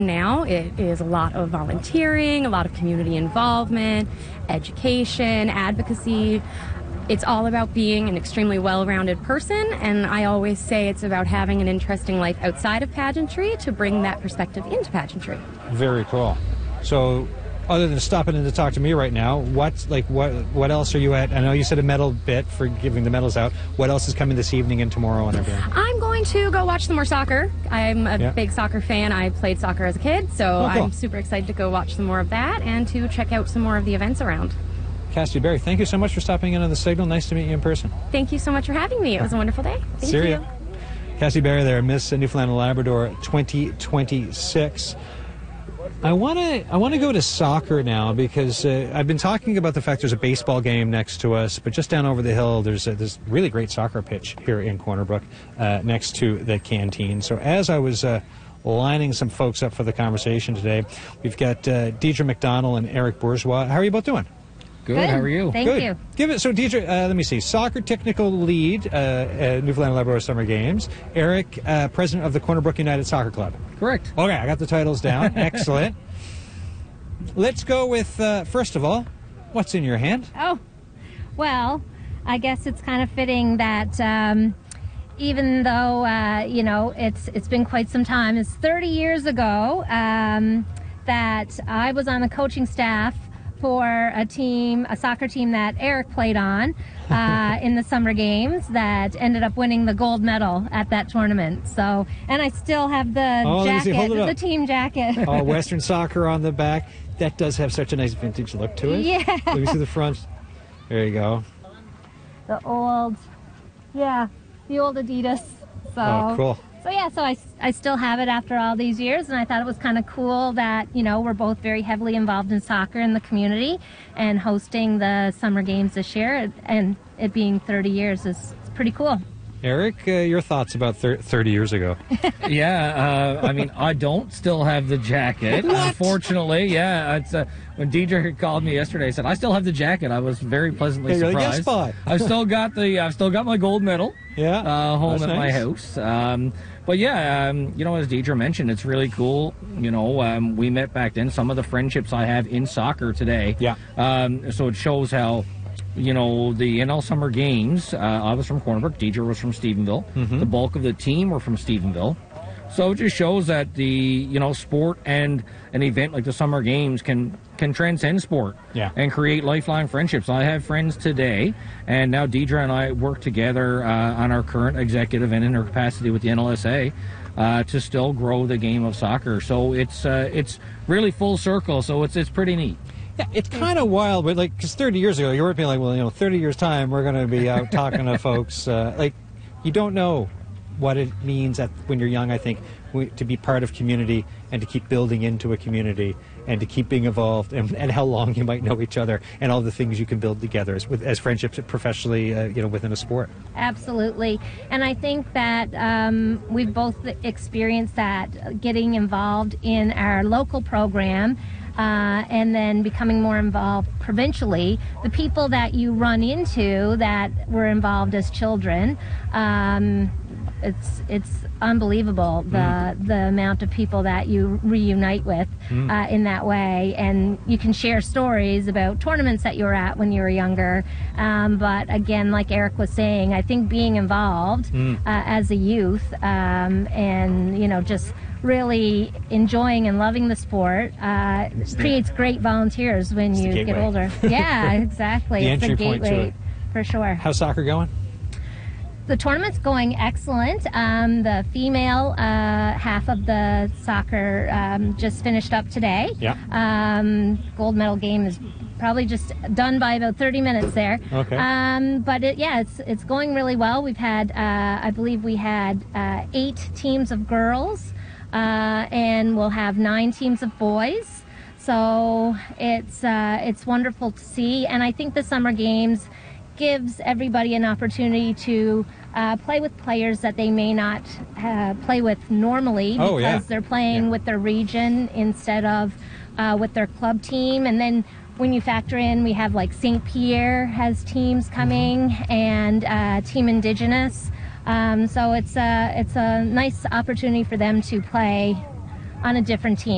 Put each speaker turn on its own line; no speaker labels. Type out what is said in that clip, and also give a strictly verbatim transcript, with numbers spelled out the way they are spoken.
Now it is a lot of volunteering, a lot of community involvement, education, advocacy. It's all about being an extremely well-rounded person, and I always say it's about having an interesting life outside of pageantry to bring that perspective into pageantry.
Very cool. So, other than stopping in to talk to me right now, what's like what what else are you at? I know you said a medal bit for giving the medals out. What else is coming this evening and tomorrow and everything?
I'm going to go watch some more soccer. I'm a
Yeah.
big soccer fan. I played soccer as a kid, so
Oh, cool.
I'm super excited to go watch some more of that and to check out some more of the events around.
Cassidy Berry, thank you so much for stopping in on the Signal. Nice to meet you in person.
Thank you so much for having me. It was a wonderful day. Thank
See
you.
ya. Cassidy Berry there, Miss Newfoundland and Labrador twenty twenty-six. I want to I want to go to soccer now because uh, I've been talking about the fact there's a baseball game next to us, but just down over the hill there's a, this really great soccer pitch here in Corner Brook uh, next to the canteen. So as I was uh, lining some folks up for the conversation today, we've got uh, Deidre McDonald and Eric Bourgeois. How are you both doing?
Good. Good. How are you?
Thank
Good.
you.
Give it. So, Deidre, uh, let me see. Soccer technical lead, uh, uh, Newfoundland and Labrador Summer Games. Eric, uh, president of the Corner Brook United Soccer Club.
Correct.
Okay, I got the titles down. Excellent. Let's go with, uh, first of all, what's in your hand?
Oh, well, I guess it's kind of fitting that um, even though, uh, you know, it's it's been quite some time, it's thirty years ago um, that I was on the coaching staff for a team, a soccer team that Eric played on uh, in the Summer Games that ended up winning the gold medal at that tournament. So, and I still have the
Oh, let me see.
jacket,
Hold it up.
the team jacket.
Oh, Western Soccer on the back. That does have such a nice vintage look to it.
Yeah.
Let me see the front. There you go.
The old, yeah, the old Adidas. So,
Oh, cool.
So yeah, so I, I still have it after all these years, and I thought it was kind of cool that, you know, we're both very heavily involved in soccer in the community and hosting the Summer Games this year, and it being thirty years is, is pretty cool.
Eric, uh, your thoughts about thir- thirty years ago?
Yeah, uh, I mean, I don't still have the jacket. Unfortunately, yeah. It's uh, when Deidre called me yesterday, I said I still have the jacket. I was very pleasantly
Hey, you're like,
surprised.
"Yes, bye."
I've still got the, I've still got my gold medal.
Yeah,
uh, home
that's
at my
nice.
house. Um, but yeah, um, you know, as Deidre mentioned, it's really cool. You know, um, we met back then. Some of the friendships I have in soccer today.
Yeah.
Um, so it shows how. You know, the N L Summer Games, uh, I was from Corner Brook, Deidre was from Stephenville.
Mm-hmm.
The bulk of the team were from Stephenville. So it just shows that the, you know, sport and an event like the Summer Games can, can transcend sport
Yeah.
and create lifelong friendships. I have friends today, and now Deidre and I work together uh, on our current executive and in her capacity with the N L S A uh, to still grow the game of soccer. So it's uh, it's really full circle, so it's it's pretty neat.
Yeah, it's kind of wild, but like, because thirty years ago, you were being like, well, you know, thirty years' time, we're going to be out talking to folks. Uh, like, you don't know what it means at, when you're young, I think, we, to be part of community and to keep building into a community and to keep being involved and, and how long you might know each other and all the things you can build together as, with, as friendships professionally, uh, you know, within a sport.
Absolutely. And I think that um, we've both experienced that, getting involved in our local program uh, and then becoming more involved provincially. The people that you run into that were involved as children, um, it's it's unbelievable the
Mm.
the amount of people that you reunite with
Mm.
uh, in that way, and you can share stories about tournaments that you were at when you were younger. Um, but again, like Eric was saying, I think being involved
Mm.
uh, as a youth um, and you know just really enjoying and loving the sport uh, creates great volunteers when
It's the
you get
gateway.
older. Yeah, exactly.
The
It's
entry
the
point to
gateway
it.
for sure.
How's soccer going?
The tournament's going excellent. Um, the female uh, half of the soccer um, just finished up today.
Yeah.
Um, gold medal game is probably just done by about thirty minutes there.
Okay.
Um, but it, yeah, it's it's going really well. We've had, uh, I believe we had uh, eight teams of girls, uh, and we'll have nine teams of boys. So it's uh, it's wonderful to see, and I think the Summer Games gives everybody an opportunity to uh, play with players that they may not uh, play with normally because
Oh, yeah.
they're playing
Yeah.
with their region instead of uh, with their club team. And then when you factor in, we have like Saint Pierre has teams coming
Mm-hmm.
and uh, Team Indigenous. Um, so it's a, it's a nice opportunity for them to play on a different team.